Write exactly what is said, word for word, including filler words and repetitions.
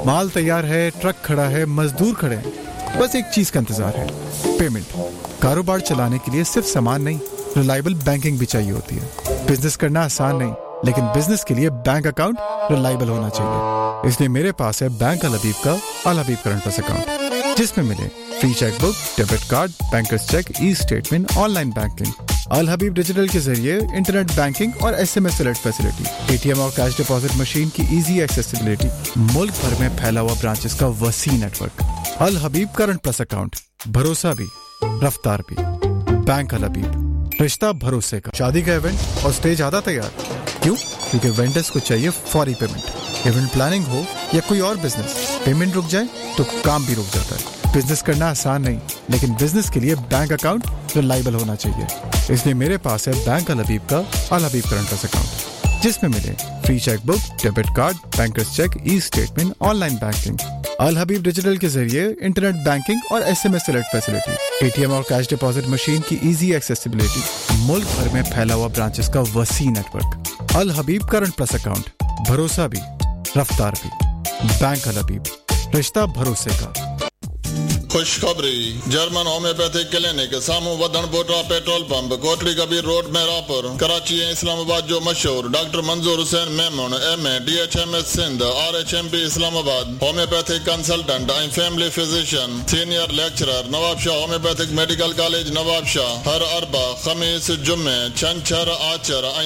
माल तैयार है, ट्रक खड़ा है, मजदूर खड़े हैं, बस एक चीज का इंतजार है, पेमेंट। कारोबार चलाने के लिए सिर्फ सामान नहीं, रिलायबल बैंकिंग भी चाहिए होती है। बिजनेस करना आसान नहीं, लेकिन बिजनेस के लिए बैंक अकाउंट रिलायबल होना चाहिए। इसलिए मेरे पास है बैंक अल हबीब का अल हबीब करंट प्लस अकाउंट, जिसमें मिले free chequebook, debit card, bankers check, e statement, online banking, अल हबीब डिजिटल के जरिए इंटरनेट बैंकिंग और एसएमएस अलर्ट फैसिलिटी, एटीएम और कैश डिपॉजिट मशीन की इजी एक्सेसिबिलिटी, मुल्क भर में फैला हुआ ब्रांचेस का वसी नेटवर्क। अल हबीब करंट प्लस अकाउंट, भरोसा भी, रफ्तार भी। बैंक अल हबीब, रिश्ता भरोसे का। शादी का इवेंट और स्टेज आधा तैयार, क्यों? क्योंकि वेंडर्स को चाहिए फौरी पेमेंट। इवेंट प्लानिंग हो या कोई और बिजनेस, पेमेंट रुक जाए तो काम भी रुक जाता है। बिजनेस करना आसान नहीं, लेकिन बिजनेस के लिए बैंक अकाउंट रिलायबल होना चाहिए। इसलिए मेरे पास है बैंक अल हबीब का अल हबीब करंट प्लस अकाउंट, जिसमें मिले free chequebook, debit card, bankers check, e statement, online banking, अल हबीब डिजिटल के जरिए इंटरनेट बैंकिंग और एसएमएस अलर्ट फैसिलिटी, एटीएम और कैश डिपॉजिट मशीन की इजी एक्सेसिबिलिटी, मुल्क भर में फैला हुआ ब्रांचेस का वसी नेटवर्क। अल हबीब करंट प्लस अकाउंट, भरोसा भी, रफ्तार भी। बैंक अल हबीब, रिश्ता भरोसे का। खुशखबरी, जर्मन होम्योपैथिक क्लिनिक, सामू वदन बोटा petrol pump, Kotli Kabir road में रापुर, कराची इस्लामाबाद जो मशहूर डॉक्टर मंजूर Hussain Memon, M A, D H M S Sindh, R H M P Islamabad, homeopathic consultant and family physician, senior lecturer, Nawab Shah homeopathic medical college Nawab Shah, हर अरबा, खमीस, जुम्मे, छंछर, आचर